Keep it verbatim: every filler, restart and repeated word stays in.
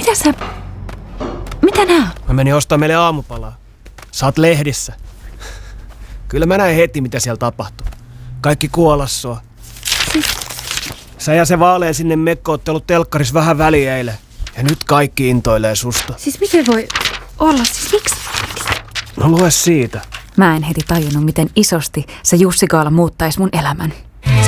Mitä sä... Mitä nää? Mä menin ostaa meille aamupalaa. Sä oot lehdissä. Kyllä mä näin heti, mitä siellä tapahtuu. Kaikki kuolassua. Siis... Sä ja se vaalea sinne Mekko ootte ollut telkkaris vähän väliä eilen. Ja nyt kaikki intoilee susta. Siis miten voi olla? Siis miksi? No lue siitä. Mä en heti tajunnut, miten isosti se Jussi Gaala muuttaisi mun elämän.